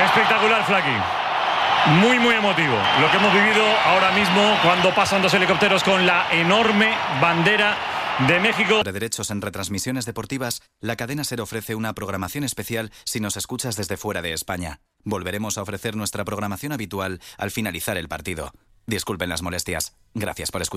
Espectacular, Flaki. Muy, muy emotivo lo que hemos vivido ahora mismo cuando pasan dos helicópteros con la enorme bandera de México. De derechos en retransmisiones deportivas, la cadena SER ofrece una programación especial si nos escuchas desde fuera de España. Volveremos a ofrecer nuestra programación habitual al finalizar el partido. Disculpen las molestias. Gracias por escuchar.